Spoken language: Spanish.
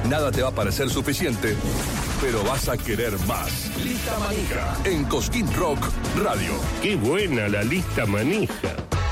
Nada te va a parecer suficiente, pero vas a querer más. Lista Manija en Cosquín Rock Radio. ¡Qué buena la lista manija!